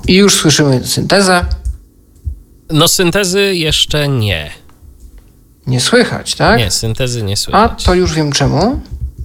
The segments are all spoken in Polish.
I już słyszymy syntezę. No syntezy jeszcze nie. Nie słychać, tak? Nie, syntezy nie słychać. A to już wiem czemu.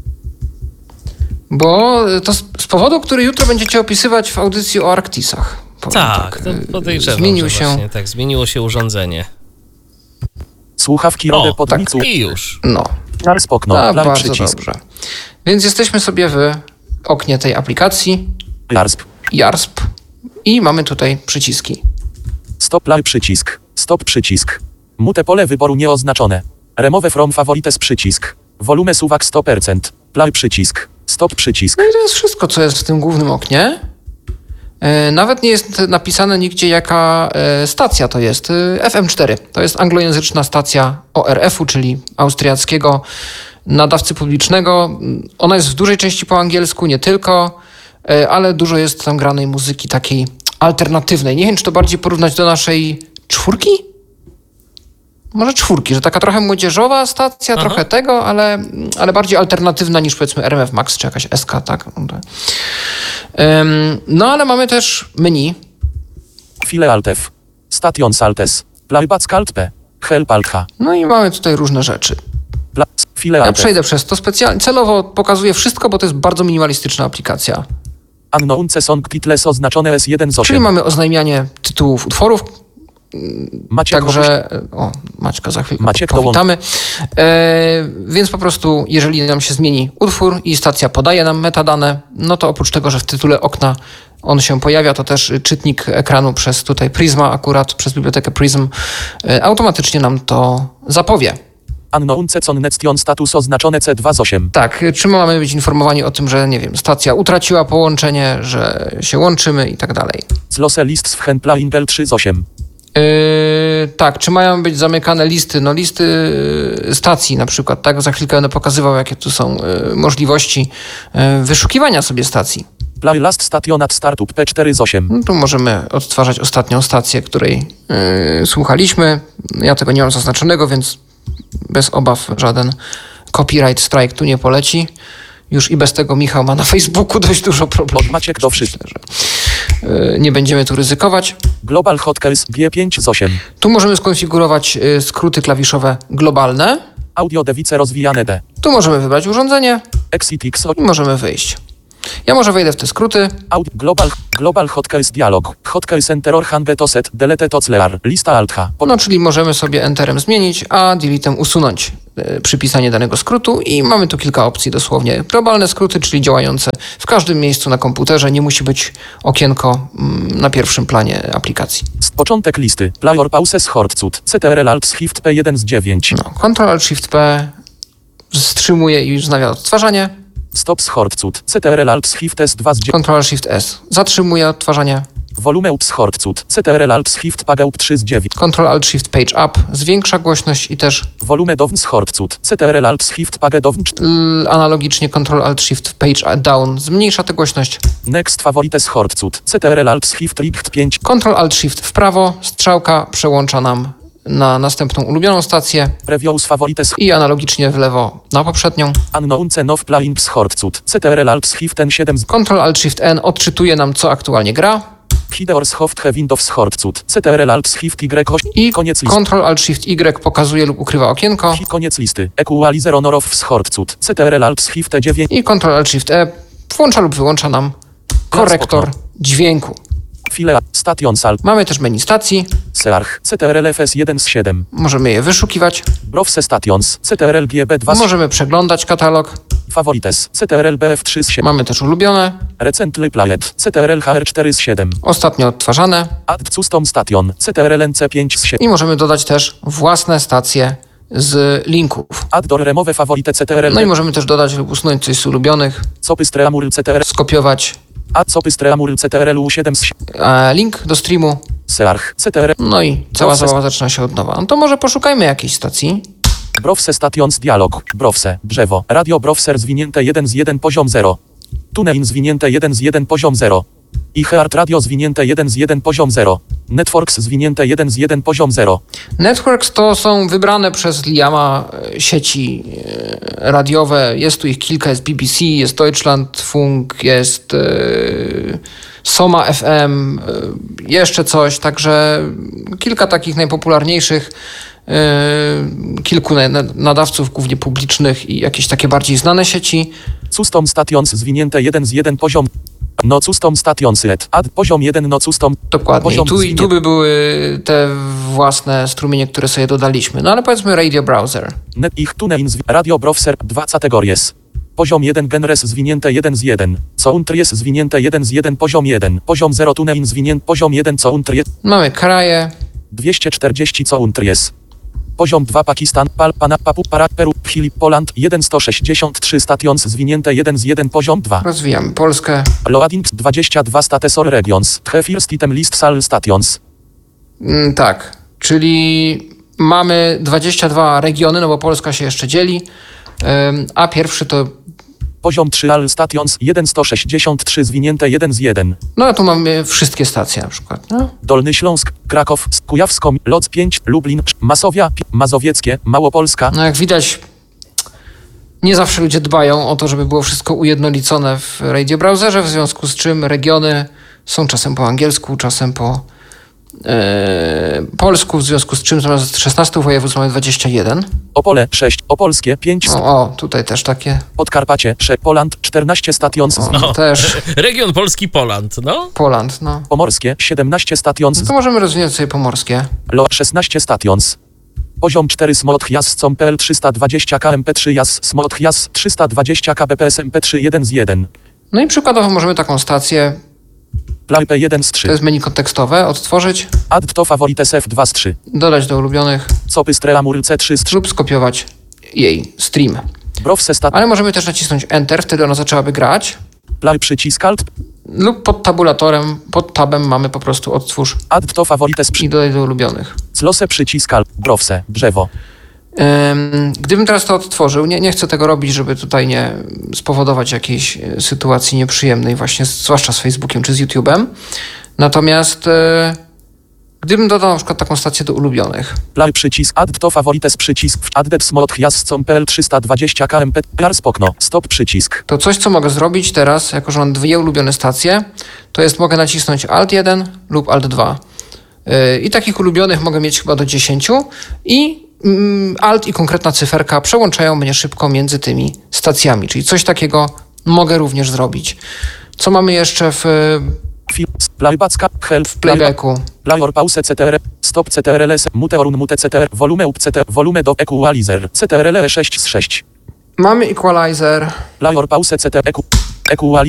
Bo to z powodu, który jutro będziecie opisywać w audycji o Arctisach. Tak, to podejrzewam, zmienił że się. właśnie tak, zmieniło się urządzenie. Słuchawki robię pod micu. I już. No. Okno, Bardzo przycisk. dobrze. Więc jesteśmy sobie w oknie tej aplikacji. JARSP. I mamy tutaj przyciski. Stop play przycisk. Stop przycisk. Mute pole wyboru nieoznaczone. Remove from favorites przycisk. Volume suwak 100%. Play przycisk. Stop przycisk. No i to jest wszystko, co jest w tym głównym oknie. Nawet nie jest napisane nigdzie, jaka stacja to jest. FM4. To jest anglojęzyczna stacja ORF-u, czyli austriackiego nadawcy publicznego. Ona jest w dużej części po angielsku, nie tylko, ale dużo jest tam granej muzyki takiej alternatywnej. Nie wiem, czy to bardziej porównać do naszej czwórki? Może czwórki, że taka trochę młodzieżowa stacja, trochę tego, ale bardziej alternatywna niż powiedzmy RMF Max czy jakaś SK, tak? No ale mamy też menu. File Altef. Station Saltes. Playback Alt-P. Help Alt-H. No i mamy tutaj różne rzeczy. File Ja Altef. przejdę przez to specjalnie. Celowo pokazuję wszystko, bo to jest bardzo minimalistyczna aplikacja. Unknown song titles oznaczone S1 z 8. Czyli mamy oznajmianie tytułów utworów. Maciek Także, Maćka za chwilkę Maciek powitamy. Więc po prostu, jeżeli nam się zmieni utwór i stacja podaje nam metadane, no to oprócz tego, że w tytule okna on się pojawia, to też czytnik ekranu przez tutaj Prisma, akurat przez bibliotekę Prism, automatycznie nam to zapowie. Unknown Connection status oznaczone C2 z 8. Tak, czy mamy być informowani o tym, że nie wiem, stacja utraciła połączenie, że się łączymy i tak dalej. Zlose lists w Handla Intel 3 z 8. Tak, czy mają być zamykane listy? No listy stacji na przykład, tak? Za chwilkę będę pokazywał, jakie tu są możliwości wyszukiwania sobie stacji. Play last station at startup P4 z 8. No tu możemy odtwarzać ostatnią stację, której słuchaliśmy. Ja tego nie mam zaznaczonego, więc bez obaw żaden copyright strike tu nie poleci. Już i bez tego Michał ma na Facebooku dość dużo problemów. Od Maciek do wszystkich. Nie będziemy tu ryzykować. Global Hotkeys G5 z 8. Tu możemy skonfigurować skróty klawiszowe globalne. Audio device rozwijane D. Tu możemy wybrać urządzenie Exit X i możemy wyjść. Ja może wejdę w te skróty. Global Hotkeys dialog. Hotkeys enter or hand to set delete to clear. Lista Alt-H. No, czyli możemy sobie enterem zmienić, a deletem usunąć przypisanie danego skrótu i mamy tu kilka opcji dosłownie. Globalne skróty, czyli działające w każdym miejscu na komputerze. Nie musi być okienko na pierwszym planie aplikacji. Początek listy. Play or pause shortcut. CTRL Alt Shift P1 z 9. No, Ctrl Alt Shift P wstrzymuje i wznawia odtwarzanie. Stop shortcut. CTRL Alt Shift S2 z 9. Ctrl Shift S zatrzymuje odtwarzanie. Volume up shortcut. CTRL Alt Shift Page up 3 z 9. Ctrl Alt Shift Page Up zwiększa głośność i też Volume down shortcut. CTRL Alt Shift Page down 4. analogicznie Ctrl Alt Shift Page Down zmniejsza tę głośność. Next favorite shortcut. CTRL Alt Shift Lift 5. Ctrl Alt Shift w prawo, strzałka przełącza nam na następną ulubioną stację Previews favorite i analogicznie w lewo na poprzednią. Unknown of playing shortcut. CTRL Alt Shift N7 z Ctrl Alt Shift N odczytuje nam, co aktualnie gra. Hideors Hoft Windows shortcut. CTRL Alt Shift Y I koniec listy. Ctrl Alt Shift Y pokazuje lub ukrywa okienko. Koniec listy. Equalizer honor of shortcut. CTRL Alt Shift 9. I Ctrl Alt Shift E włącza lub wyłącza nam korektor dźwięku. File Station Sal. Mamy też menu stacji. Search. CTRL FS1 z 7. Możemy je wyszukiwać. Browse Stations. CTRL GB2 z Możemy przeglądać katalog. Favorites. CTRL BF3 z 7. Mamy też ulubione. Recently played. CTRL HR4 z 7. Ostatnio odtwarzane. Add custom station. CTRL NC5 z 7. I możemy dodać też własne stacje z linków. Add door remove favorite CTRL. No i możemy też dodać lub usunąć coś z ulubionych. Copy streamur CTRL. Skopiować Add copy streamur CTRL U7 z 7. link do streamu. Search. CTRL. No i cała zabawa zaczyna się od nowa. No to może poszukajmy jakiejś stacji. Browse Stations Dialog. Browse. Drzewo. Radio Browser zwinięte 1 z 1 poziom 0. TuneIn zwinięte 1 z 1 poziom 0. iHeart Radio zwinięte 1 z 1 poziom 0. Networks zwinięte 1 z 1 poziom 0. Networks to są wybrane przez Liama sieci radiowe. Jest tu ich kilka. Jest BBC, jest Deutschlandfunk, jest Soma FM, jeszcze coś, także kilka takich najpopularniejszych, kilku nadawców, głównie publicznych i jakieś takie bardziej znane sieci. Custom Stations zwinięte 1 z 1 poziom. No custom stations let. Add poziom 1 no custom. Dokładnie. I tu by były te własne strumienie, które sobie dodaliśmy. No ale powiedzmy Radio Browser. Net ich TuneIn Radio Browser 2 categories. Poziom 1 genres zwinięte 1 z 1. Countries zwinięte 1 z 1 poziom 1. Poziom 0 TuneIn zwinięte poziom 1 countries. Mamy kraje. 240 countries. Poziom 2 Pakistan, Pana, Papu, Para, Peru, Filip, Poland 1 163 stations zwinięte 1 z 1 poziom 2. Rozwijamy Polskę. Loadings 22 statesor regions. The first item list sal stations. Tak, czyli mamy 22 regiony, no bo Polska się jeszcze dzieli, a pierwszy to... Poziom 3 all stations 1 163 zwinięte 1 z 1. No a tu mamy wszystkie stacje na przykład. No? Dolny Śląsk, Kraków, Kujawsko, Lodz 5, Lublin, Masowia, Mazowieckie, Małopolska. No jak widać, nie zawsze ludzie dbają o to, żeby było wszystko ujednolicone w Radio Browserze, w związku z czym regiony są czasem po angielsku, czasem po polsku, w związku z czym zamiast 16 województw mamy 21. Opole 6, Opolskie 5. O, tutaj też takie. Podkarpacie 6, Poland 14 stations. Też. Region Polski Poland, no. Poland, no. Pomorskie 17 stations. No to możemy rozwijać sobie pomorskie. 16 stations. Poziom 4 Smolot Jas Compel 320 KMP3 Jas Smolot Jas 320 KBPS MP3 1 z 1. No i przykładowo możemy taką stację, Play 1 z 3. to jest menu kontekstowe, odtworzyć, Add to favorites F2 z 3. dodać do ulubionych Copy Streamur C3 z 3. lub skopiować jej stream. Browse stat. Ale możemy też nacisnąć Enter, wtedy ona zaczęłaby grać. Play przycisk Alt. Lub pod tabulatorem, pod tabem mamy po prostu odtwórz Add to favorites i dodaj do ulubionych. Close przycisk Alt. Browse. Drzewo. Gdybym teraz to odtworzył, nie chcę tego robić, żeby tutaj nie spowodować jakiejś sytuacji nieprzyjemnej, właśnie zwłaszcza z Facebookiem czy z YouTube'em. Natomiast gdybym dodał na przykład taką stację do ulubionych. Play przycisk Add to favorites przycisk Added Smolot Jas Compel 320 KMP. Gars okno. Stop przycisk. To coś, co mogę zrobić teraz, jako że mam dwie ulubione stacje, to jest mogę nacisnąć Alt 1 lub Alt 2. I takich ulubionych mogę mieć chyba do 10 i Alt i konkretna cyferka przełączają mnie szybko między tymi stacjami, czyli coś takiego mogę również zrobić. Co mamy jeszcze w Playbacka, help, playbacku? Playor pause CTR, stop CTRLS, mute orun mute CTR, volume up CTR, volume do equalizer, CTRL 6 z 6. Mamy equalizer. Playor pause CTR, equalizer.